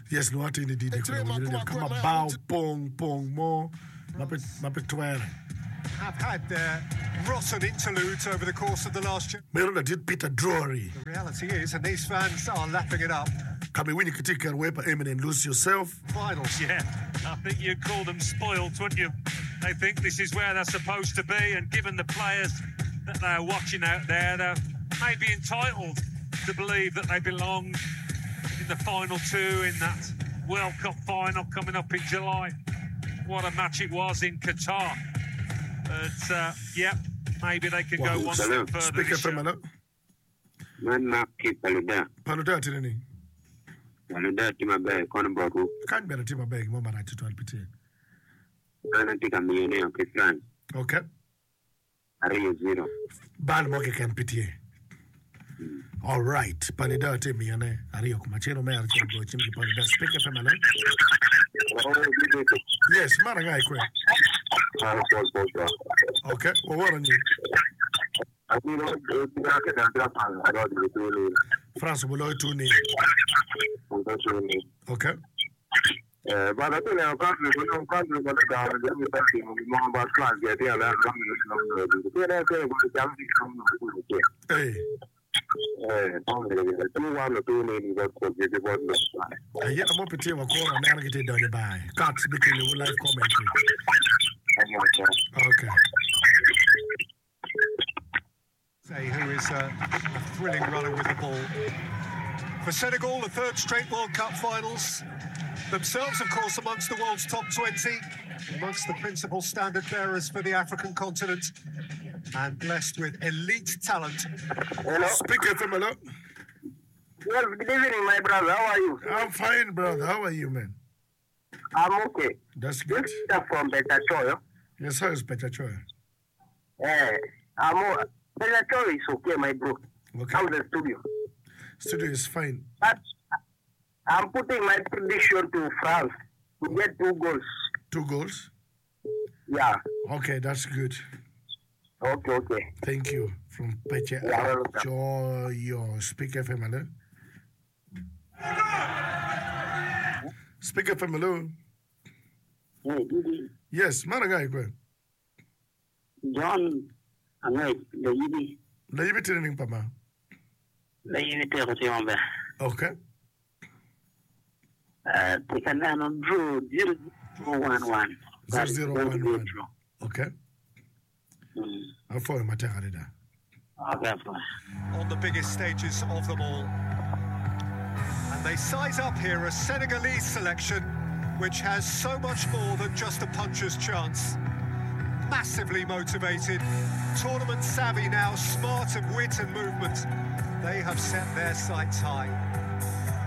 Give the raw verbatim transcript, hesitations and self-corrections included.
Yes, no ati ni didi kuna kama bao pong pong mo mapet mapet twere. Have had their rotten interludes over the course of the last year. Meron did Peter Drury. The reality is, and these fans are lapping it up. Kami wini katika wepa aim and lose yourself. Finals. Yeah, I think you'd call them spoiled, wouldn't you? They think this is where they're supposed to be, and given the players that they're watching out there, they're maybe entitled to believe that they belong in the final two in that World Cup final coming up in July. What a match it was in Qatar. But, uh, yeah, maybe they could wow. go one step further. Speaker from Malo. Man, keep Paluda. Paluda, Tinini. Paluda, Timabe, Conboru. Can't be a Timabe, Mama, to twelve P T. I don't think I'm a millionaire, okay, France. Okay. Are you zero? Balmoke can pity. All right, Panida Timiane, Ario Machino Mayor, Chimney Panida, speaker from Malo. Yes, Maragai, quick. Okay, well, what on you? France will to name. Okay. But I think our country, we don't country, but the country, more about France, the idea that hey. Yeah, I'm up to a call and I'll get it done by. Cuts between the live commentary. Okay. Say who is uh, a thrilling runner with the ball. For Senegal, the third straight World Cup finals. Themselves, of course, amongst the world's top twenty, amongst the principal standard bearers for the African continent, and blessed with elite talent. Hello. Speaker from Malo. Well, good evening, my brother. How are you? I'm fine, brother. How are you, man? I'm okay. That's good. You're from Betachoyo. Yes, sir, it's Betachoyo. Eh, I'm Betachoyo is okay, my bro. Okay. How's the studio? Studio is fine. But I'm putting my prediction to France to get two goals. Two goals? Yeah. Okay, that's good. Okay, okay. Thank you. From Peche yeah, Joyo. Speaker from Malo. Speaker from Malo. Hey, Didi. Yes, Maragai. John, I'm right. The Didi. The Didi training, Pama. The Didi. Okay. Uh, they can now draw zero zero one one. Zero zero one one. Okay. Mm. I'll follow my target. Okay. On the biggest stages of them all. And they size up here a Senegalese selection which has so much more than just a puncher's chance. Massively motivated, tournament savvy now, smart of wit and movement. They have set their sights high.